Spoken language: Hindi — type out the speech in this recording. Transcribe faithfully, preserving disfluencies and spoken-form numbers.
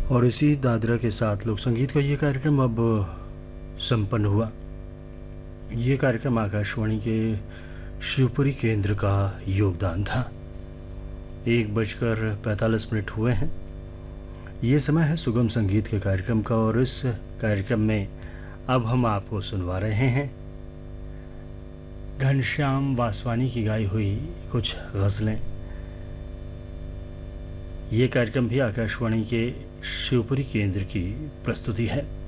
और इसी दादरा के साथ लोक संगीत का ये कार्यक्रम अब संपन्न हुआ। ये कार्यक्रम आकाशवाणी के शिवपुरी केंद्र का योगदान था। एक बजकर पैंतालीस मिनट हुए हैं। ये समय है सुगम संगीत के कार्यक्रम का और इस कार्यक्रम में अब हम आपको सुनवा रहे हैं घनश्याम वासवानी की गाई हुई कुछ गजलें। ये कार्यक्रम भी आकाशवाणी के शिवपुरी केंद्र की प्रस्तुति है।